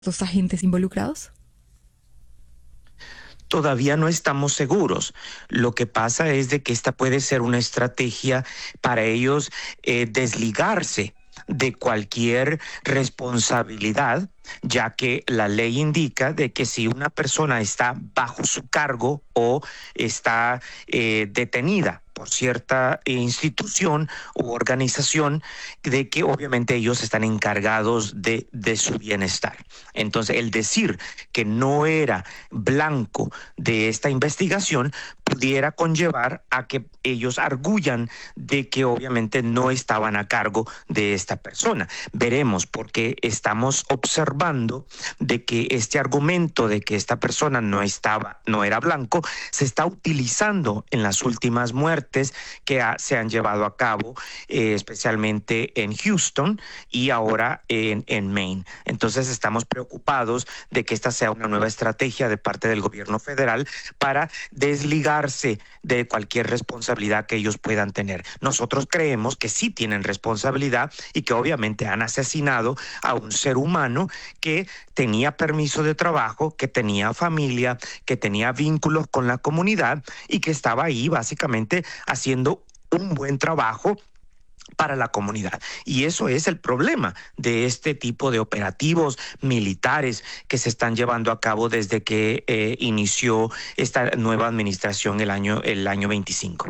los agentes involucrados? Todavía no estamos seguros. Lo que pasa es de que esta puede ser una estrategia para ellos desligarse de cualquier responsabilidad, ya que la ley indica de que si una persona está bajo su cargo o está detenida por cierta institución u organización, de que obviamente ellos están encargados de su bienestar. Entonces, el decir que no era blanco de esta investigación pudiera conllevar a que ellos arguyan de que obviamente no estaban a cargo de esta persona. Veremos, porque estamos observando de que este argumento de que esta persona no era blanco, se está utilizando en las últimas muertes que se han llevado a cabo, especialmente en Houston y ahora en Maine. Entonces estamos preocupados de que esta sea una nueva estrategia de parte del gobierno federal para desligarse de cualquier responsabilidad que ellos puedan tener. Nosotros creemos que sí tienen responsabilidad y que obviamente han asesinado a un ser humano que tenía permiso de trabajo, que tenía familia, que tenía vínculos con la comunidad y que estaba ahí básicamente haciendo un buen trabajo para la comunidad. Y eso es el problema de este tipo de operativos militares que se están llevando a cabo desde que inició esta nueva administración el año 25.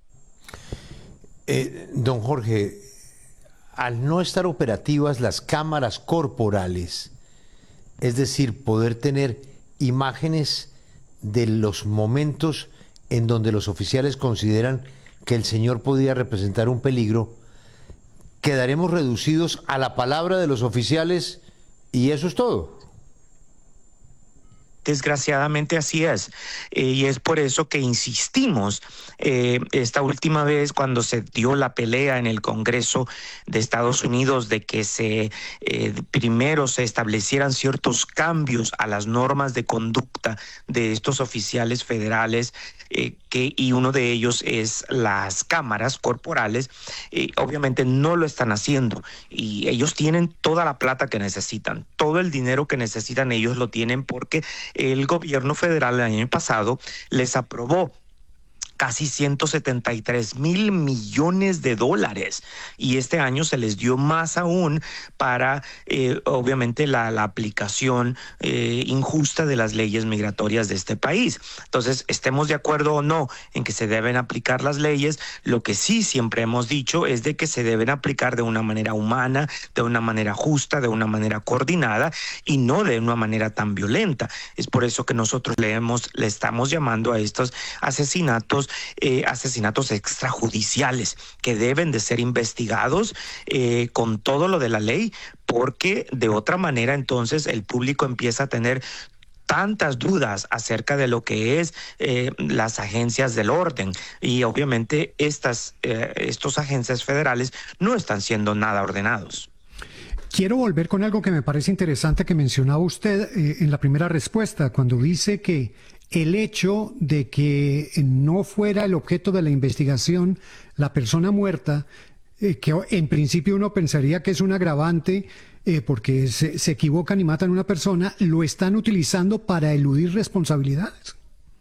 Don Jorge, al no estar operativas las cámaras corporales, es decir, poder tener imágenes de los momentos en donde los oficiales consideran que el señor podía representar un peligro, quedaremos reducidos a la palabra de los oficiales y eso es todo. Desgraciadamente así es, y es por eso que insistimos esta última vez cuando se dio la pelea en el Congreso de Estados Unidos de que primero se establecieran ciertos cambios a las normas de conducta de estos oficiales federales, y uno de ellos es las cámaras corporales. Obviamente no lo están haciendo y ellos tienen toda la plata que necesitan, todo el dinero que necesitan ellos lo tienen porque el gobierno federal el año pasado les aprobó casi 173 mil millones de dólares y este año se les dio más aún para obviamente la aplicación injusta de las leyes migratorias de este país. Entonces, estemos de acuerdo o no en que se deben aplicar las leyes, lo que sí siempre hemos dicho es de que se deben aplicar de una manera humana, de una manera justa, de una manera coordinada y no de una manera tan violenta. Es por eso que nosotros le estamos llamando a estos asesinatos extrajudiciales que deben de ser investigados con todo lo de la ley, porque de otra manera entonces el público empieza a tener tantas dudas acerca de lo que es las agencias del orden y obviamente estos agencias federales no están siendo nada ordenados. Quiero volver con algo que me parece interesante que mencionaba usted en la primera respuesta, cuando dice que el hecho de que no fuera el objeto de la investigación la persona muerta, que en principio uno pensaría que es un agravante porque se equivocan y matan a una persona, lo están utilizando para eludir responsabilidades.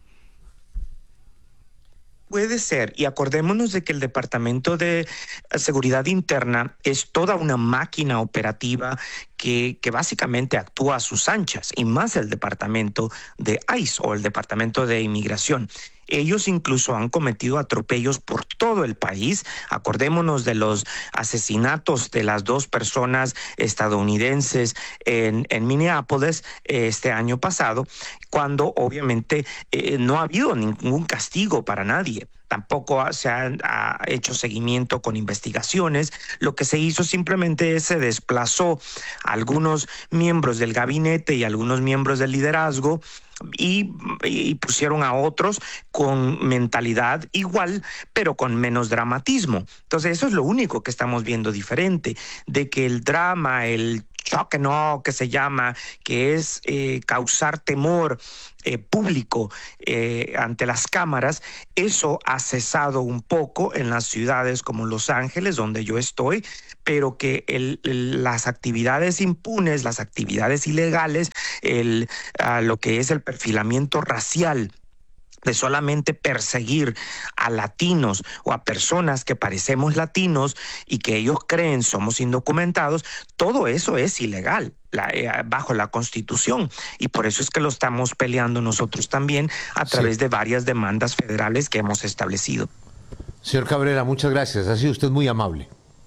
Puede ser, y acordémonos de que el Departamento de Seguridad Interna es toda una máquina operativa que básicamente actúa a sus anchas, y más el Departamento de ICE o el Departamento de Inmigración. Ellos incluso han cometido atropellos por todo el país. Acordémonos de los asesinatos de las 2 personas estadounidenses en Minneapolis este año pasado, cuando obviamente no ha habido ningún castigo para nadie. Tampoco se ha hecho seguimiento con investigaciones. Lo que se hizo simplemente se desplazó a algunos miembros del gabinete y algunos miembros del liderazgo y pusieron a otros con mentalidad igual, pero con menos dramatismo. Entonces eso es lo único que estamos viendo diferente, de que el drama, el choque, no, que se llama, que es causar temor público ante las cámaras, eso ha cesado un poco en las ciudades como Los Ángeles, donde yo estoy, pero que las actividades impunes, las actividades ilegales, lo que es el perfilamiento racial, de solamente perseguir a latinos o a personas que parecemos latinos y que ellos creen somos indocumentados, todo eso es ilegal bajo la Constitución, y por eso es que lo estamos peleando nosotros también a través de varias demandas federales que hemos establecido. Señor Cabrera, muchas gracias. Ha sido usted muy amable.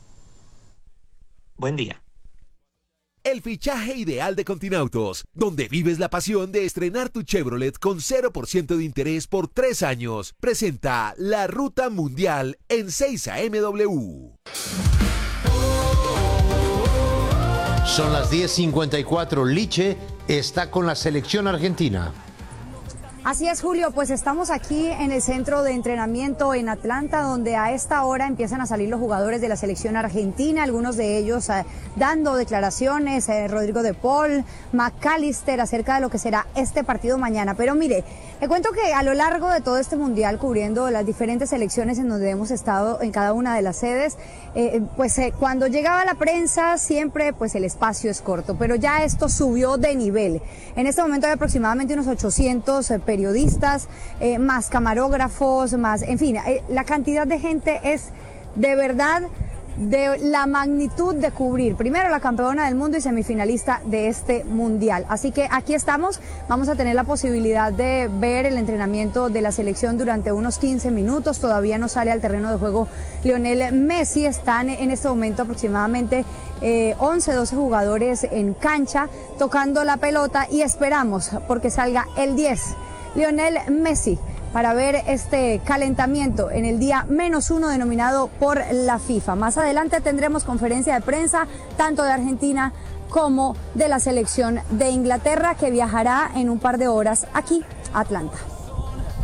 Buen día. El fichaje ideal de Continautos, donde vives la pasión de estrenar tu Chevrolet con 0% de interés por 3 años. Presenta la Ruta Mundial en 6am. Son las 10:54. Liche está con la selección argentina. Así es, Julio, pues estamos aquí en el centro de entrenamiento en Atlanta, donde a esta hora empiezan a salir los jugadores de la selección argentina, algunos de ellos dando declaraciones, Rodrigo de Paul, McAllister, acerca de lo que será este partido mañana. Pero mire, le cuento que a lo largo de todo este mundial, cubriendo las diferentes selecciones en donde hemos estado en cada una de las sedes, cuando llegaba la prensa siempre pues el espacio es corto, pero ya esto subió de nivel. En este momento hay aproximadamente unos 800 periodistas, más camarógrafos, más, en fin, la cantidad de gente es de verdad de la magnitud de cubrir primero la campeona del mundo y semifinalista de este mundial. Así que aquí estamos, vamos a tener la posibilidad de ver el entrenamiento de la selección durante unos 15 minutos, todavía no sale al terreno de juego Lionel Messi, están en este momento aproximadamente 11, 12 jugadores en cancha tocando la pelota y esperamos porque salga el 10, Lionel Messi, para ver este calentamiento en el día -1 denominado por la FIFA. Más adelante tendremos conferencia de prensa tanto de Argentina como de la selección de Inglaterra, que viajará en un par de horas aquí a Atlanta.